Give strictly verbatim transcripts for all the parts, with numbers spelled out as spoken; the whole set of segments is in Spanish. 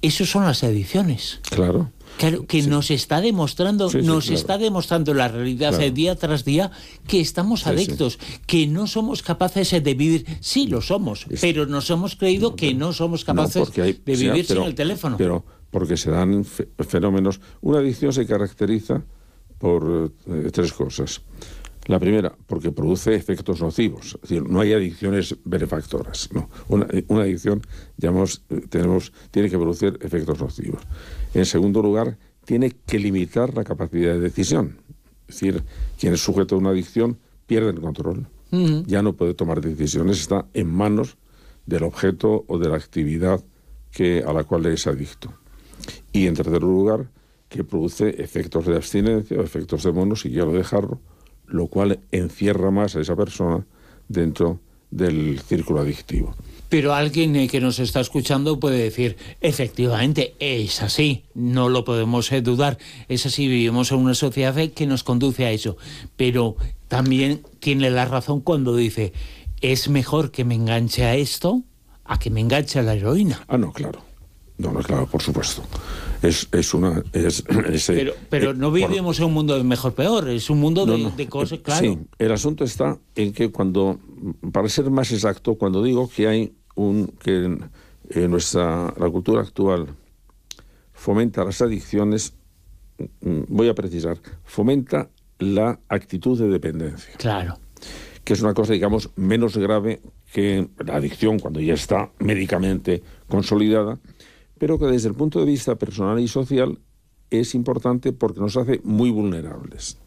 Eso son las adicciones. Claro. Claro, que sí. nos está demostrando, sí, sí, nos claro. está demostrando la realidad claro. día tras día que estamos sí, adictos, sí. que no somos capaces de vivir. Sí, lo somos, es, pero nos hemos creído no, que no somos capaces no, hay, de vivir sea, pero, sin el teléfono. Pero porque se dan fenómenos. Una adicción se caracteriza por eh, tres cosas. La primera, porque produce efectos nocivos. Es decir, no hay adicciones benefactoras. No. Una, una adicción, digamos, tenemos, tiene que producir efectos nocivos. En segundo lugar, tiene que limitar la capacidad de decisión. Es decir, quien es sujeto a una adicción pierde el control. Uh-huh. Ya no puede tomar decisiones, está en manos del objeto o de la actividad que, a la cual es adicto. Y en tercer lugar, que produce efectos de abstinencia o efectos de monosillero de jarro, lo cual encierra más a esa persona dentro del círculo adictivo. Pero alguien que nos está escuchando puede decir, efectivamente, es así, no lo podemos eh, dudar, es así, vivimos en una sociedad que nos conduce a eso, pero también tiene la razón cuando dice, es mejor que me enganche a esto a que me enganche a la heroína. Ah, no, claro. No, no, claro, por supuesto. Es, es una... Es, es, pero pero eh, no vivimos por... en un mundo de mejor-peor, es un mundo de, no, no. de cosas, claro. Sí, el asunto está en que cuando, para ser más exacto, cuando digo que hay un... que en, en nuestra la cultura actual fomenta las adicciones, voy a precisar, fomenta la actitud de dependencia. Claro. Que es una cosa, digamos, menos grave que la adicción cuando ya está médicamente consolidada, pero que desde el punto de vista personal y social es importante porque nos hace muy vulnerables.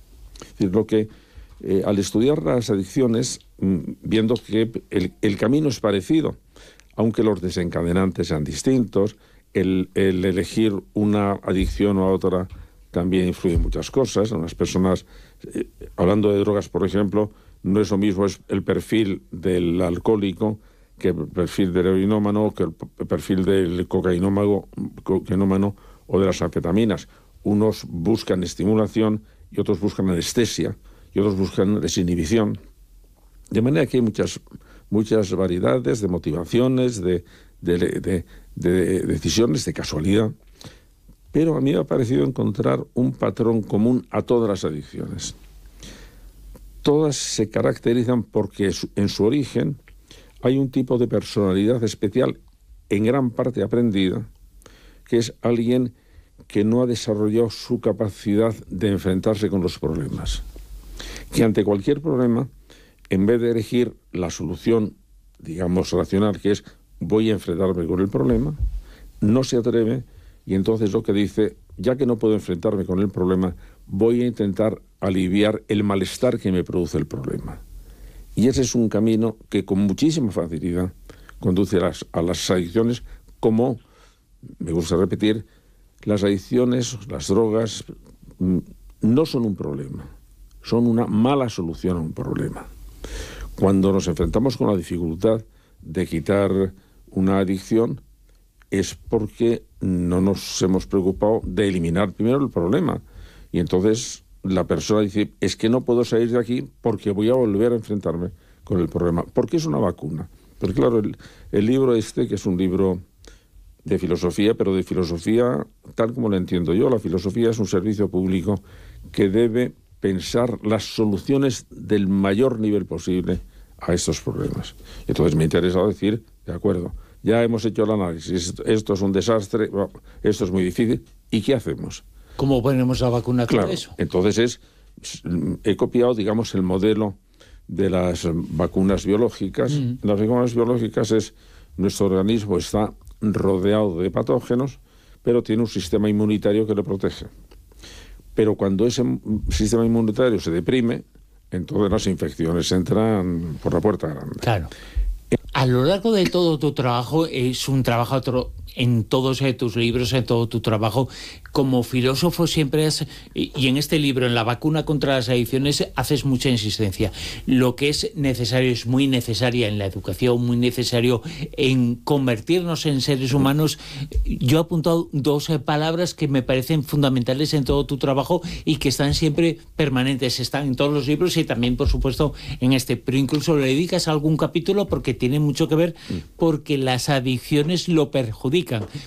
Es decir, lo que eh, al estudiar las adicciones, viendo que el, el camino es parecido, aunque los desencadenantes sean distintos, el, el elegir una adicción o a otra también influye en muchas cosas. Unas personas, eh, hablando de drogas, por ejemplo, no es lo mismo es el perfil del alcohólico que el perfil del heroinómano, que el perfil del cocainómago, cocainómano o de las anfetaminas. Unos buscan estimulación y otros buscan anestesia y otros buscan desinhibición. De manera que hay muchas, muchas variedades de motivaciones, de, de, de, de, de decisiones, de casualidad. Pero a mí me ha parecido encontrar un patrón común a todas las adicciones. Todas se caracterizan porque en su origen hay un tipo de personalidad especial, en gran parte aprendida, que es alguien que no ha desarrollado su capacidad de enfrentarse con los problemas. Que ante cualquier problema, en vez de elegir la solución, digamos, racional, que es voy a enfrentarme con el problema, no se atreve y entonces lo que dice, ya que no puedo enfrentarme con el problema, voy a intentar aliviar el malestar que me produce el problema. Y ese es un camino que con muchísima facilidad conduce a las, a las adicciones, como, me gusta repetir, las adicciones, las drogas, no son un problema, son una mala solución a un problema. Cuando nos enfrentamos con la dificultad de quitar una adicción, es porque no nos hemos preocupado de eliminar primero el problema. Y entonces la persona dice, es que no puedo salir de aquí porque voy a volver a enfrentarme con el problema. ¿Por qué es una vacuna? Porque claro, el, el libro este, que es un libro de filosofía, pero de filosofía tal como lo entiendo yo, la filosofía es un servicio público que debe pensar las soluciones del mayor nivel posible a estos problemas. Entonces me ha interesado decir, de acuerdo, ya hemos hecho el análisis, esto es un desastre, esto es muy difícil, ¿y qué hacemos? ¿Cómo ponemos la vacuna con claro, eso? Entonces es, he copiado, digamos, el modelo de las vacunas biológicas. Mm. Las vacunas biológicas es, nuestro organismo está rodeado de patógenos, pero tiene un sistema inmunitario que le protege. Pero cuando ese sistema inmunitario se deprime, entonces las infecciones entran por la puerta grande. Claro. A lo largo de todo tu trabajo, es un trabajo otro, en todos tus libros, en todo tu trabajo, como filósofo siempre has, y en este libro, en La vacuna contra las adicciones, haces mucha insistencia. Lo que es necesario, es muy necesaria en la educación, muy necesario en convertirnos en seres humanos. Yo he apuntado dos palabras que me parecen fundamentales en todo tu trabajo y que están siempre permanentes, están en todos los libros y también, por supuesto, en este. Pero incluso le dedicas a algún capítulo porque tiene mucho que ver, porque las adicciones lo perjudican.